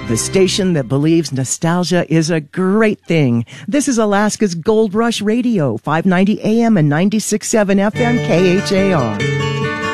The station that believes nostalgia is a great thing. This is Alaska's Gold Rush Radio, 590 AM and 96.7 FM KHAR.